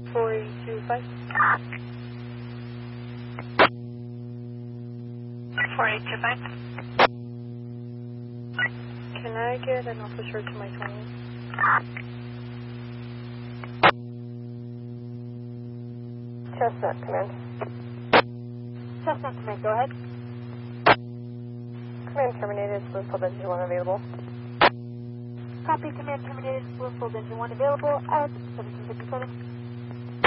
4825. 4825. Can I get an officer to my 20? Chestnut, command. Chestnut Command, go ahead. Command terminated, Bloomfield engine 1 available. Copy, Command terminated, Bloomfield engine 1 available at 1757.